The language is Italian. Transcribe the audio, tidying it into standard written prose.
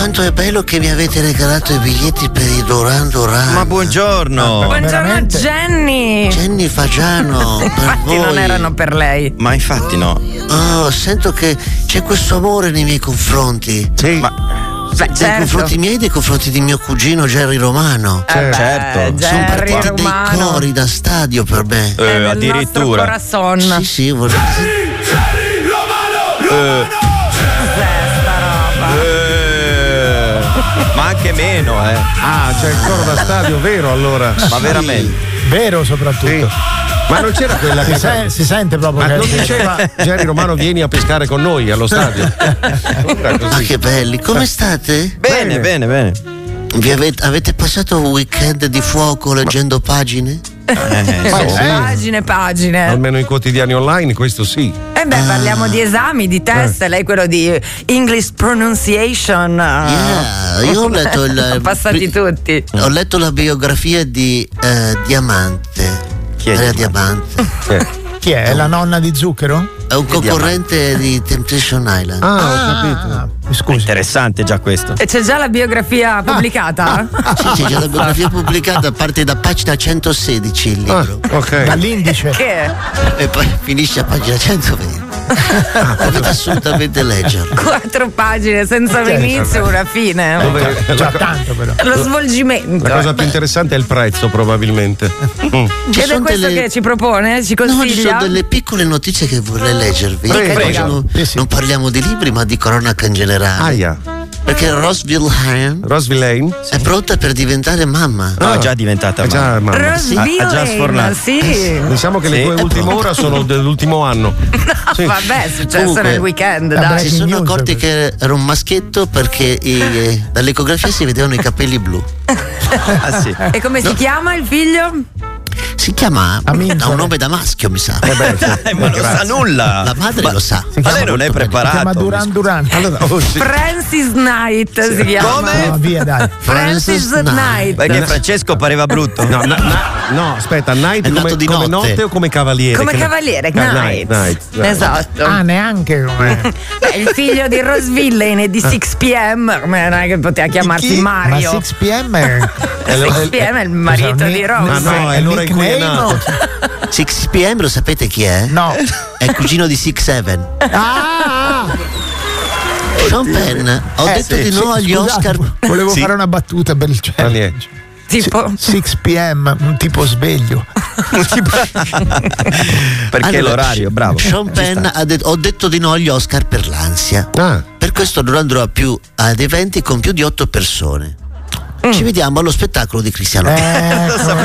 quanto è bello che mi avete regalato i biglietti per i Duran Duran. Ma buongiorno. Buongiorno Jenny. Jenny Fagiano, per Infatti voi. non erano per lei. Ma infatti no. Oh, sento che c'è questo amore nei miei confronti. Sì. Ma Beh, Nei confronti miei e nei confronti di mio cugino Jerry Romano. certo. Sono Jerry partiti dei Romano. cori da stadio per me. Del addirittura. nostro corazon. Sì, Cos'è sta roba? Ma anche meno, Ah, c'è il coro da stadio, vero allora? Ma veramente. Vero soprattutto. Sì. Ma non c'era quella che Si sente proprio. Ma che non diceva Jerry Romano vieni a pescare con noi allo stadio? Era Ma così. che belli, come state? Bene. Avete passato un weekend di fuoco leggendo pagine? Pagine. Almeno in quotidiani online, questo sì. Parliamo di esami, di test, lei quello di English pronunciation. Io ho letto passati tutti. Ho letto la biografia di Diamante. Chi è Diamante? Chi è? La nonna di Zucchero? È un concorrente di Temptation Island. Ho capito. Scusi. Interessante già questo. E c'è già la biografia pubblicata? Sì, c'è la biografia pubblicata, parte da pagina 116 il libro. Ok. Dall'indice. Che? E poi finisce a pagina 120. Dovete assolutamente leggerlo. 4 pagine senza un inizio e una fine. Già tanto però. Lo svolgimento. La cosa più interessante è il prezzo, probabilmente. Ed è questo che ci propone? Ci No, ci consiglia? sono delle piccole notizie che vorrei leggervi. Prego. Oggi non parliamo di libri, ma di cronaca in generale. Aia. Perché Roseville Lane? è pronta per diventare mamma. No, è già diventata È già mamma. Roseville Ha già sfornato. sì. Diciamo che le tue ultime ore sono dell'ultimo anno. Sì. Vabbè, è successo Comunque, nel weekend, vabbè, dai. Si breaking sono news. accorti che era un maschietto perché dall'ecografia si vedevano i capelli blu. Ah sì. E come si chiama il figlio? Si chiama Aminta. ha un nome da maschio, mi sa. Ma non sa nulla. La madre lo sa. Ma lei non è Si preparato. chiama Duran Duran. Francis Knight si chiama. Come? No, via dai. Francis Knight. Perché Francesco pareva brutto. No, aspetta, Knight È nato di come notte. notte o come cavaliere? Come cavaliere, Knight. Esatto. Ah, neanche come. Il figlio di Roseville e di 6pm, come non è che poteva chiamarsi Ma Mario. 6pm è 6pm è il marito Cosa, di mi- Rose. Ah no, è l'ora in cui è nato. 6pm lo sapete chi è? No. È il cugino di 6-7. Ah! Sean Penn, ho detto di no agli Scusate, Oscar. volevo fare una battuta per il cielo. Tipo 6pm, un tipo sveglio. Perché Allora, l'orario, bravo. Sean Penn ha detto ho detto di no agli Oscar per l'ansia. Per questo non andrò più ad eventi con più di 8 persone. Ci vediamo allo spettacolo di Cristiano. Ecco,